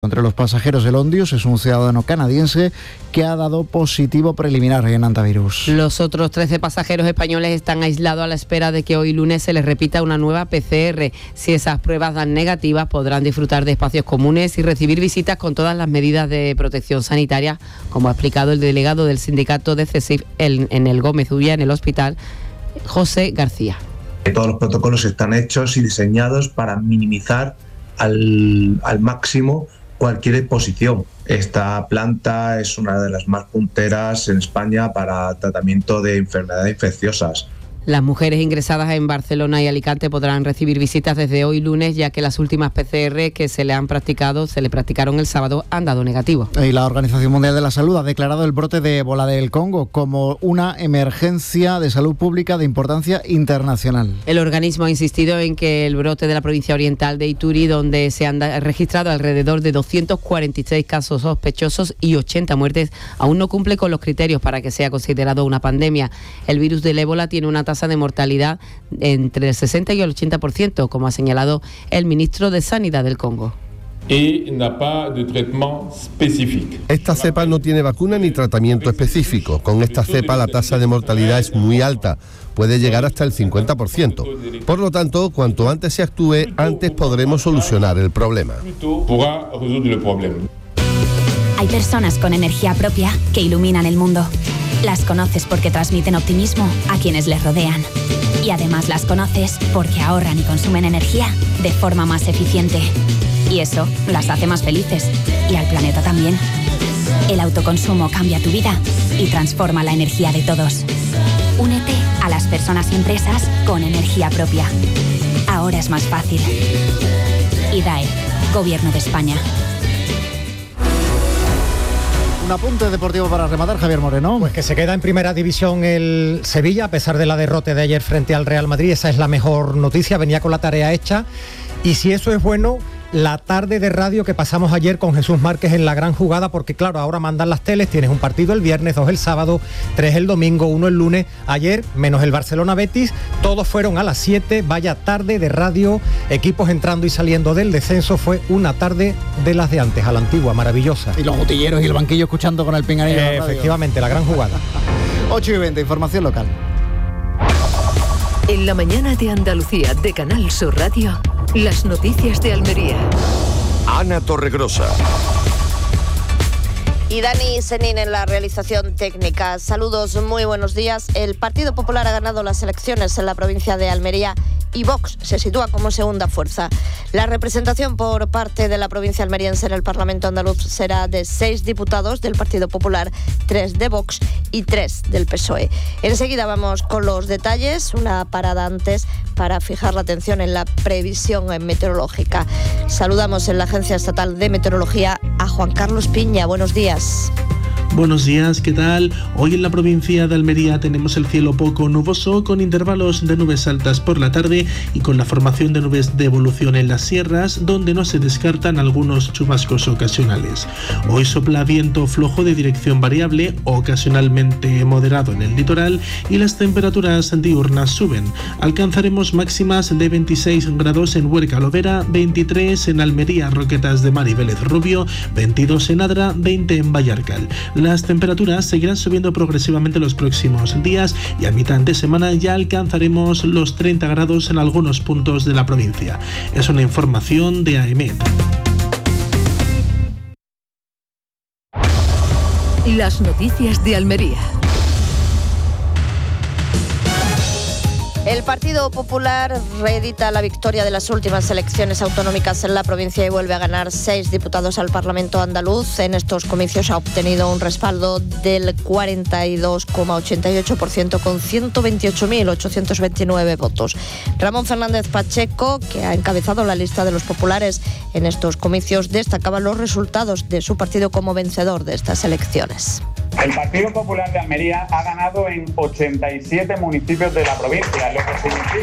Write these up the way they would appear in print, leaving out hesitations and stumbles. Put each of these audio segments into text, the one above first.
Entre los pasajeros, el Ondius es un ciudadano canadiense que ha dado positivo preliminar en antivirus. Los otros 13 pasajeros españoles están aislados a la espera de que hoy lunes se les repita una nueva PCR. Si esas pruebas dan negativas, podrán disfrutar de espacios comunes y recibir visitas con todas las medidas de protección sanitaria, como ha explicado el delegado del sindicato de CESIF en el Gómez Ulla, en el hospital, José García. Todos los protocolos están hechos y diseñados para minimizar al máximo cualquier exposición. Esta planta es una de las más punteras en España para tratamiento de enfermedades infecciosas. Las mujeres ingresadas en Barcelona y Alicante podrán recibir visitas desde hoy lunes, ya que las últimas PCR que se le practicaron el sábado han dado negativo. Y la Organización Mundial de la Salud ha declarado el brote de ébola del Congo como una emergencia de salud pública de importancia internacional. El organismo ha insistido en que el brote de la provincia oriental de Ituri, donde se han registrado alrededor de 246 casos sospechosos y 80 muertes, aún no cumple con los criterios para que sea considerado una pandemia. El virus del ébola tiene una tasa de mortalidad entre el 60 y el 80%, como ha señalado el ministro de Sanidad del Congo. Esta cepa no tiene vacuna ni tratamiento específico. Con esta cepa la tasa de mortalidad es muy alta, puede llegar hasta el 50%. Por lo tanto, cuanto antes se actúe, antes podremos solucionar el problema. Hay personas con energía propia que iluminan el mundo. Las conoces porque transmiten optimismo a quienes les rodean. Y además las conoces porque ahorran y consumen energía de forma más eficiente. Y eso las hace más felices. Y al planeta también. El autoconsumo cambia tu vida y transforma la energía de todos. Únete a las personas y empresas con energía propia. Ahora es más fácil. IDAE, Gobierno de España. Un apunte deportivo para rematar, Javier Moreno. Pues que se queda en primera división el Sevilla, a pesar de la derrota de ayer frente al Real Madrid. Esa es la mejor noticia, venía con la tarea hecha. Y si eso es bueno, la tarde de radio que pasamos ayer con Jesús Márquez en La Gran Jugada, porque claro, ahora mandan las teles, tienes un partido el viernes, 2 el sábado, 3 el domingo, 1 el lunes. Ayer, menos el Barcelona-Betis, todos fueron a las 7, vaya tarde de radio, equipos entrando y saliendo del descenso. Fue una tarde de las de antes, a la antigua, maravillosa. Y los botilleros y el banquillo escuchando con el pinganillo. Efectivamente, La Gran Jugada. 8:20, información local. En la mañana de Andalucía, de Canal Sur Radio, las noticias de Almería. Ana Torregrosa. Y Dani Senín en la realización técnica. Saludos, muy buenos días. El Partido Popular ha ganado las elecciones en la provincia de Almería y Vox se sitúa como segunda fuerza. La representación por parte de la provincia almeriense en el Parlamento andaluz será de 6 diputados del Partido Popular, 3 de Vox y 3 del PSOE. Enseguida vamos con los detalles, una parada antes para fijar la atención en la previsión meteorológica. Saludamos en la Agencia Estatal de Meteorología a Juan Carlos Piña. Buenos días. Buenos días, ¿qué tal? Hoy en la provincia de Almería tenemos el cielo poco nuboso, con intervalos de nubes altas por la tarde y con la formación de nubes de evolución en las sierras, donde no se descartan algunos chubascos ocasionales. Hoy sopla viento flojo de dirección variable, ocasionalmente moderado en el litoral, y las temperaturas diurnas suben. Alcanzaremos máximas de 26 grados en Huerca Lovera, 23 en Almería, Roquetas de Mar y Vélez Rubio, 22 en Adra, 20 en Vallarcal. Las temperaturas seguirán subiendo progresivamente los próximos días y a mitad de semana ya alcanzaremos los 30 grados en algunos puntos de la provincia. Es una información de AEMET. Las noticias de Almería. El Partido Popular reedita la victoria de las últimas elecciones autonómicas en la provincia y vuelve a ganar 6 diputados al Parlamento andaluz. En estos comicios ha obtenido un respaldo del 42,88% con 128.829 votos. Ramón Fernández Pacheco, que ha encabezado la lista de los populares en estos comicios, destacaba los resultados de su partido como vencedor de estas elecciones. El Partido Popular de Almería ha ganado en 87 municipios de la provincia, lo que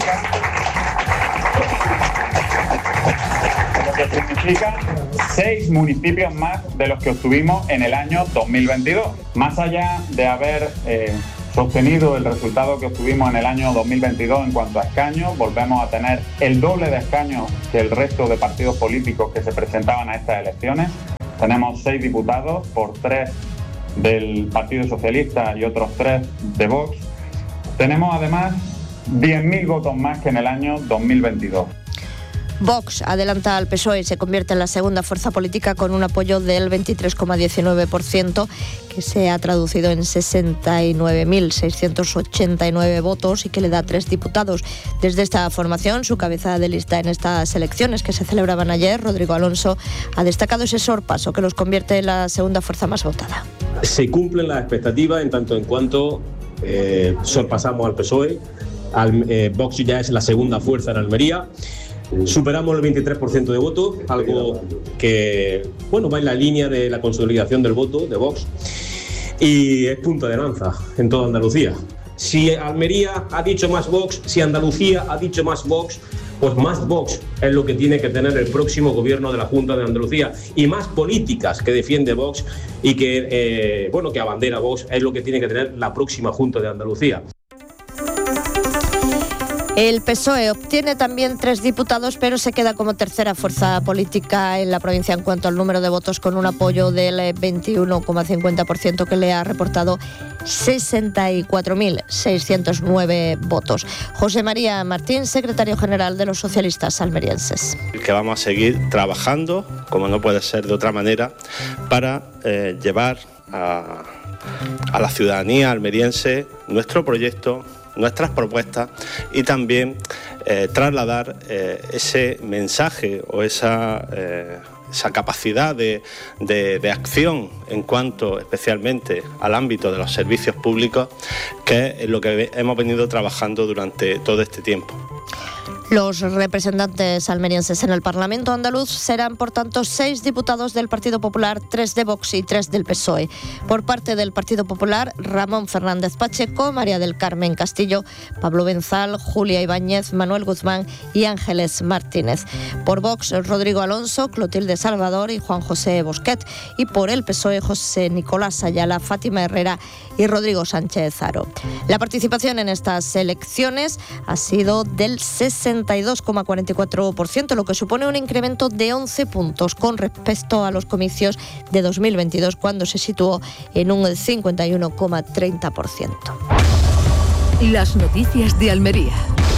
significa 6 municipios más de los que obtuvimos en el año 2022. Más allá de haber sostenido el resultado que obtuvimos en el año 2022 en cuanto a escaños. Volvemos a tener el doble de escaños que el resto de partidos políticos que se presentaban a estas elecciones. Tenemos 6 diputados, por 3 del Partido Socialista y otros 3 de Vox. Tenemos además 10.000 votos más que en el año 2022. Vox adelanta al PSOE y se convierte en la segunda fuerza política con un apoyo del 23,19%, que se ha traducido en 69.689 votos y que le da 3 diputados. Desde esta formación, su cabeza de lista en estas elecciones que se celebraban ayer, Rodrigo Alonso, ha destacado ese sorpaso que los convierte en la segunda fuerza más votada. Se cumplen las expectativas en tanto en cuanto sorpasamos al PSOE. Vox ya es la segunda fuerza en Almería. Superamos el 23% de votos, algo que va en la línea de la consolidación del voto de Vox y es punta de lanza en toda Andalucía. Si Almería ha dicho más Vox, si Andalucía ha dicho más Vox, pues más Vox es lo que tiene que tener el próximo gobierno de la Junta de Andalucía, y más políticas que defiende Vox y que abandera Vox es lo que tiene que tener la próxima Junta de Andalucía. El PSOE obtiene también 3 diputados, pero se queda como tercera fuerza política en la provincia en cuanto al número de votos, con un apoyo del 21,50% que le ha reportado 64.609 votos. José María Martín, secretario general de los socialistas almerienses. Que vamos a seguir trabajando, como no puede ser de otra manera, para llevar a la ciudadanía almeriense nuestro proyecto, nuestras propuestas, y también trasladar ese mensaje o esa capacidad de acción en cuanto especialmente al ámbito de los servicios públicos, que es lo que hemos venido trabajando durante todo este tiempo. Los representantes almerienses en el Parlamento andaluz serán, por tanto, 6 diputados del Partido Popular, 3 de Vox y 3 del PSOE. Por parte del Partido Popular, Ramón Fernández Pacheco, María del Carmen Castillo, Pablo Benzal, Julia Ibáñez, Manuel Guzmán y Ángeles Martínez. Por Vox, Rodrigo Alonso, Clotilde Salvador y Juan José Bosquet. Y por el PSOE, José Nicolás Ayala, Fátima Herrera y Rodrigo Sánchez Haro. La participación en estas elecciones ha sido del 62,44%, lo que supone un incremento de 11 puntos con respecto a los comicios de 2022, cuando se situó en un 51,30%. Las noticias de Almería.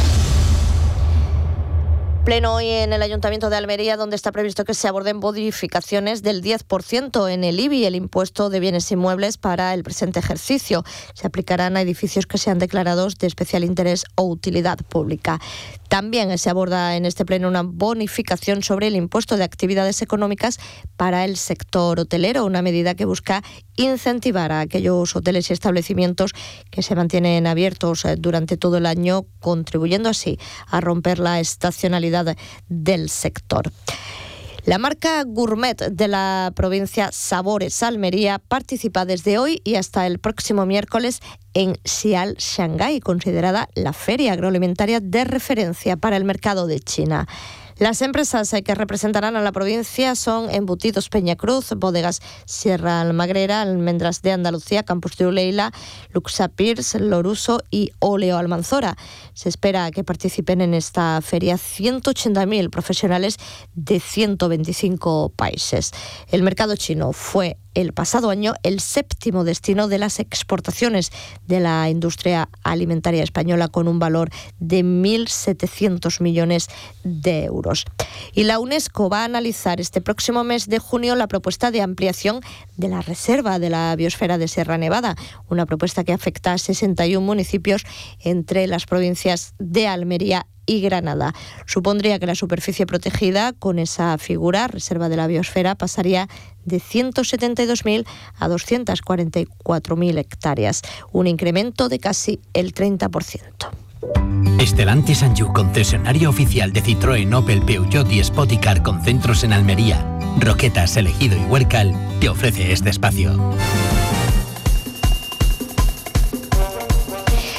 Pleno hoy en el Ayuntamiento de Almería, donde está previsto que se aborden modificaciones del 10% en el IBI, el impuesto de bienes inmuebles, para el presente ejercicio. Se aplicarán a edificios que sean declarados de especial interés o utilidad pública. También se aborda en este pleno una bonificación sobre el impuesto de actividades económicas para el sector hotelero, una medida que busca incentivar a aquellos hoteles y establecimientos que se mantienen abiertos durante todo el año, contribuyendo así a romper la estacionalidad del sector. La marca gourmet de la provincia Sabores Almería participa desde hoy y hasta el próximo miércoles en Xi'an Shanghái, considerada la feria agroalimentaria de referencia para el mercado de China. Las empresas que representarán a la provincia son Embutidos Peñacruz, Bodegas Sierra Almagrera, Almendras de Andalucía, Campus de Uleila, Luxapirs, Loruso y Óleo Almanzora. Se espera que participen en esta feria 180.000 profesionales de 125 países. El mercado chino fue el pasado año el 7º destino de las exportaciones de la industria alimentaria española, con un valor de 1.700 millones de euros. Y la UNESCO va a analizar este próximo mes de junio la propuesta de ampliación de la reserva de la biosfera de Sierra Nevada, una propuesta que afecta a 61 municipios entre las provincias de Almería y Granada. Supondría que la superficie protegida con esa figura, reserva de la biosfera, pasaría de 172.000 a 244.000 hectáreas, un incremento de casi el 30%. Stellantis Anjou, concesionario oficial de Citroën, Opel, Peugeot y Spoticar con centros en Almería, Roquetas, Elegido y Huércal, te ofrece este espacio.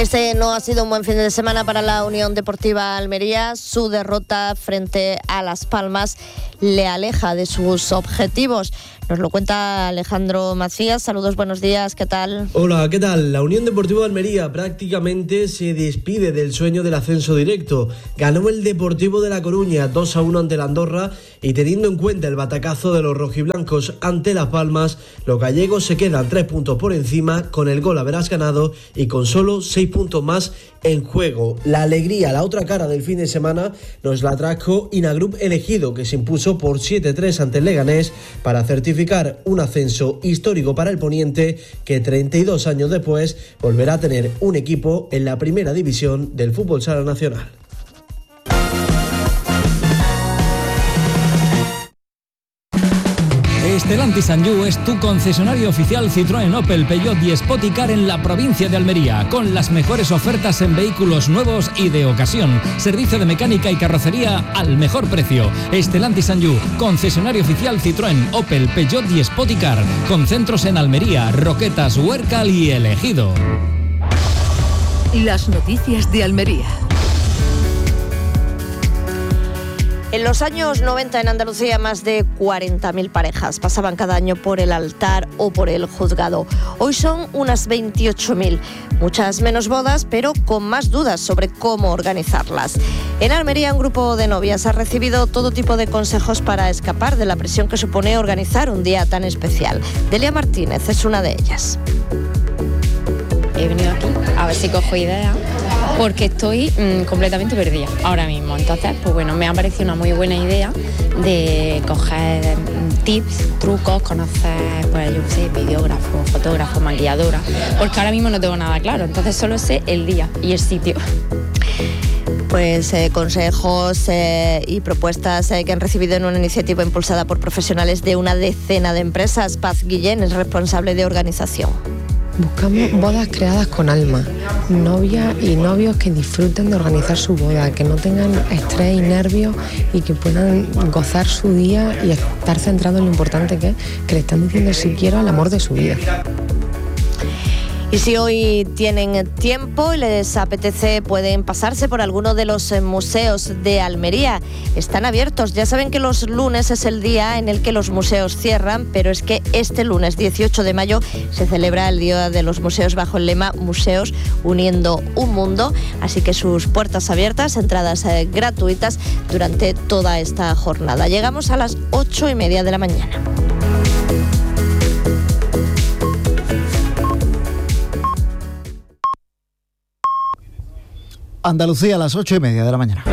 Este no ha sido un buen fin de semana para la Unión Deportiva Almería. Su derrota frente a Las Palmas le aleja de sus objetivos. Nos lo cuenta Alejandro Macías. Saludos, buenos días, ¿qué tal? Hola, ¿qué tal? La Unión Deportiva Almería prácticamente se despide del sueño del ascenso directo. Ganó el Deportivo de La Coruña 2-1 ante la Andorra y teniendo en cuenta el batacazo de los rojiblancos ante Las Palmas, los gallegos se quedan 3 puntos por encima con el gol haberás ganado y con solo 6 puntos más en juego. La alegría, la otra cara del fin de semana, nos la trajo Inagrup Elegido, que se impuso por 7-3 ante el Leganés para certificar un ascenso histórico para el Poniente, que 32 años después volverá a tener un equipo en la primera división del fútbol sala nacional. Stellantis Sanyu es tu concesionario oficial Citroën, Opel, Peugeot y Spoticar en la provincia de Almería, con las mejores ofertas en vehículos nuevos y de ocasión. Servicio de mecánica y carrocería al mejor precio. Stellantis Sanyu, concesionario oficial Citroën, Opel, Peugeot y Spoticar, con centros en Almería, Roquetas, Huércal y El Ejido. Las noticias de Almería. En los años 90 en Andalucía más de 40.000 parejas pasaban cada año por el altar o por el juzgado. Hoy son unas 28.000, muchas menos bodas, pero con más dudas sobre cómo organizarlas. En Almería un grupo de novias ha recibido todo tipo de consejos para escapar de la presión que supone organizar un día tan especial. Delia Martínez es una de ellas. He venido aquí a ver si cojo ideas, porque estoy completamente perdida ahora mismo. Entonces, pues bueno, me ha parecido una muy buena idea de coger tips, trucos, conocer, pues yo qué sé, videógrafos, fotógrafos, maquilladoras, porque ahora mismo no tengo nada claro, entonces solo sé el día y el sitio. Pues consejos y propuestas que han recibido en una iniciativa impulsada por profesionales de una decena de empresas. Paz Guillén es responsable de organización. Buscamos bodas creadas con alma, novias y novios que disfruten de organizar su boda, que no tengan estrés y nervios y que puedan gozar su día y estar centrados en lo importante que es, que le están diciendo si quiero al amor de su vida. Y si hoy tienen tiempo y les apetece, pueden pasarse por alguno de los museos de Almería. Están abiertos. Ya saben que los lunes es el día en el que los museos cierran, pero es que este lunes 18 de mayo se celebra el Día de los Museos bajo el lema Museos uniendo un mundo. Así que sus puertas abiertas, entradas gratuitas durante toda esta jornada. Llegamos a las 8:30 de la mañana. Andalucía a las 8:30 de la mañana.